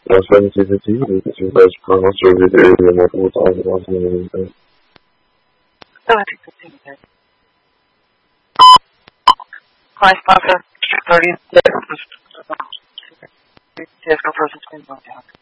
sensitivity is because concentrated area multiple times once in anything. High sponsor 30 days. Go first.